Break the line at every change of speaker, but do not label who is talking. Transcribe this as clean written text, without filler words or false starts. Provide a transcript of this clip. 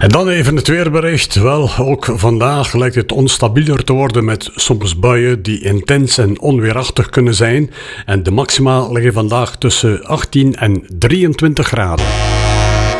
En dan even het weerbericht. Wel, ook vandaag lijkt het onstabieler te worden met soms buien die intens en onweerachtig kunnen zijn. En de maxima liggen vandaag tussen 18 en 23 graden.